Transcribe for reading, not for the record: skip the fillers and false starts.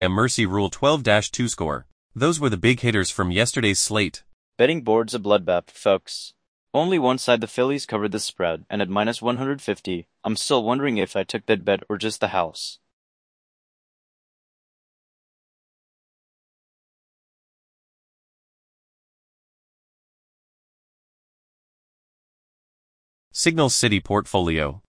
A Mercy Rule 12-2 score. Those were the big hitters from yesterday's slate. Betting board's a bloodbath, folks. Only one side, the Phillies, covered the spread, and at minus 150, I'm still wondering if I took that bet or just the house. Signal City Portfolio.